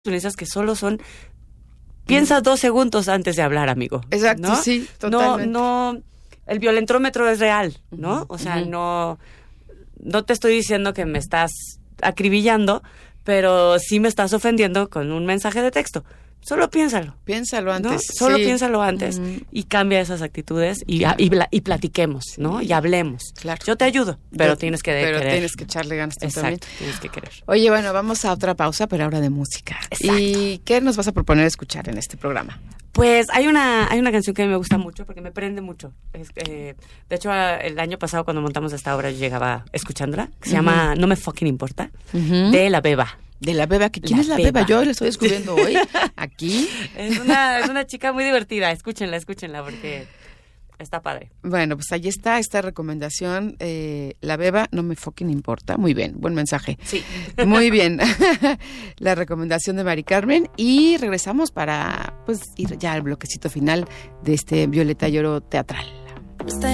Unisas que solo son... Piensa 2 segundos antes de hablar, amigo. Exacto, ¿no? sí, totalmente. No, el violentrómetro es real, ¿no? O sea, no te estoy diciendo que me estás acribillando, pero sí me estás ofendiendo con un mensaje de texto. Solo piénsalo. Piénsalo antes. ¿No? Solo sí. piénsalo antes y cambia esas actitudes y platiquemos, ¿no? Y hablemos. Claro. Yo te ayudo, pero tienes que Pero querer. tienes que echarle ganas tú Exacto, también. tienes que querer. Oye, bueno, vamos a otra pausa, pero ahora de música. Exacto. ¿Y qué nos vas a proponer escuchar en este programa? Pues hay una canción que a mí me gusta mucho porque me prende mucho. De hecho, el año pasado cuando montamos esta obra yo llegaba escuchándola, que se llama No me fucking importa, de La Beba. De La Beba. ¿Quién es La Beba? Yo la estoy descubriendo hoy, aquí. Es una chica muy divertida. Escúchenla porque está padre. Bueno, pues ahí está esta recomendación. La Beba, no me fucking importa. Muy bien, buen mensaje. Sí. Muy bien. La recomendación de Mari Carmen. Y regresamos para pues ir ya al bloquecito final de este Violeta y Oro teatral.